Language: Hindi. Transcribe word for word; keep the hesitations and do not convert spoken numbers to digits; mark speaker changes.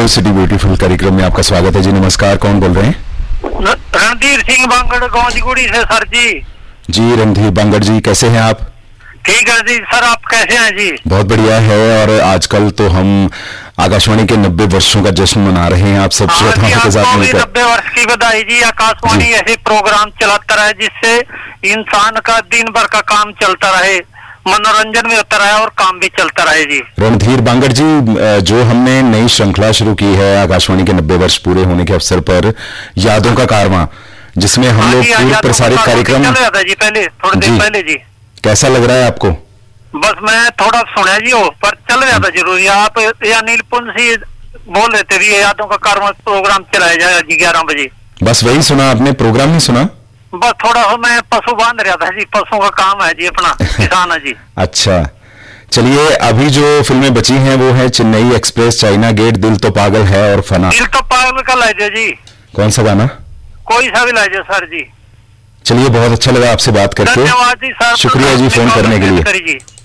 Speaker 1: हेलो सिटी ब्यूटीफुल कार्यक्रम में आपका स्वागत है जी। नमस्कार, कौन बोल रहे हैं?
Speaker 2: रणधीर सिंह बांगड़ गौंजगुड़ी से सर जी।
Speaker 1: जी रणधीर बांगड़ जी, कैसे हैं आप?
Speaker 2: ठीक है जी सर, आप कैसे हैं जी?
Speaker 1: बहुत बढ़िया है। और आजकल तो हम आकाशवाणी के नब्बे वर्षों का जश्न मना रहे हैं, आप सब श्रोताओं के साथ मिलकर।
Speaker 2: नब्बे वर्ष की बधाई जी। आकाशवाणी ऐसे प्रोग्राम चलाता रहे जिससे इंसान का दिन भर का काम चलता रहे, मनोरंजन भी होता रहे और काम भी चलता रहे जी।
Speaker 1: रणधीर बांगड़ जी, जो हमने नई श्रृंखला शुरू की है आकाशवाणी के नब्बे वर्ष पूरे होने के अवसर पर, यादों का कारवां, जिसमें हम लोग पूर्व प्रसारित कार्यक्रम
Speaker 2: चल रहा था जी पहले, थोड़ी देर पहले जी।
Speaker 1: कैसा लग रहा है आपको?
Speaker 2: बस मैं थोड़ा सुना जी हो, पर चल रहा था जरूरी। आप या नीलपुंज से बोल रहे थे भी यादों का कारवां प्रोग्राम चलाया जाएगा जी ग्यारह बजे।
Speaker 1: बस वही सुना आपने, प्रोग्राम नहीं सुना?
Speaker 2: बस थोड़ा सा मैं पशु बांध रहा था जी, पशुओं का काम है जी, अपना किसान है जी।
Speaker 1: अच्छा, चलिए अभी जो फिल्में बची हैं वो है चेन्नई एक्सप्रेस, चाइना गेट, दिल तो पागल है और फना।
Speaker 2: दिल तो पागल का ला जी।
Speaker 1: कौन सा गाना?
Speaker 2: कोई सा भी ला सर जी।
Speaker 1: चलिए, बहुत अच्छा लगा आपसे बात करके।
Speaker 2: धन्यवाद जी सर,
Speaker 1: शुक्रिया जी फोन करने के लिए।